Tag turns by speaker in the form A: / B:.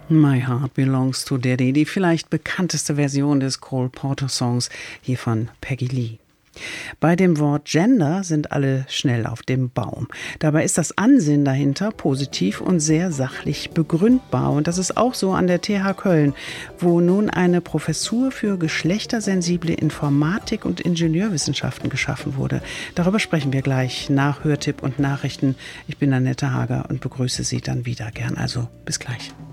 A: My Heart Belongs to Daddy, die vielleicht bekannteste Version des Cole Porter Songs hier von Peggy Lee. Bei dem Wort Gender sind alle schnell auf dem Baum. Dabei ist das Ansinnen dahinter positiv und sehr sachlich begründbar. Und das ist auch so an der TH Köln, wo nun eine Professur für geschlechtersensible Informatik und Ingenieurwissenschaften geschaffen wurde. Darüber sprechen wir gleich nach Hörtipp und Nachrichten. Ich bin Annette Hager und begrüße Sie dann wieder gern. Also bis gleich.